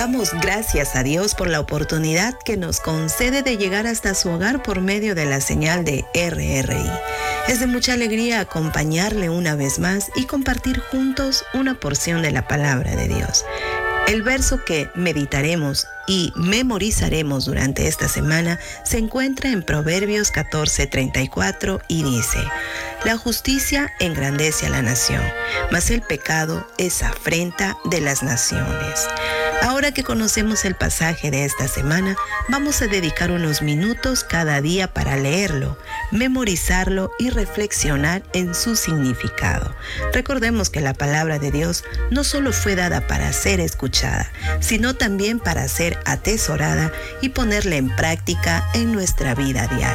Damos gracias a Dios por la oportunidad que nos concede de llegar hasta su hogar por medio de la señal de RRI. Es de mucha alegría acompañarle una vez más y compartir juntos una porción de la palabra de Dios. El verso que meditaremos y memorizaremos durante esta semana se encuentra en Proverbios 14:34 y dice: la justicia engrandece a la nación, mas el pecado es afrenta de las naciones. Ahora que conocemos el pasaje de esta semana, vamos a dedicar unos minutos cada día para leerlo, memorizarlo y reflexionar en su significado. Recordemos que la palabra de Dios no solo fue dada para ser escuchada, sino también para ser atesorada y ponerla en práctica en nuestra vida diaria.